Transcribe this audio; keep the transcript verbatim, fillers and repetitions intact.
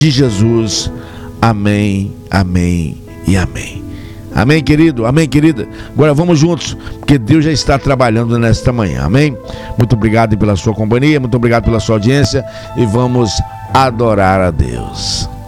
de Jesus. Amém, amém e amém. Amém, querido, amém, querida. Agora vamos juntos, porque Deus já está trabalhando nesta manhã, amém? Muito obrigado pela sua companhia, muito obrigado pela sua audiência, e vamos adorar a Deus.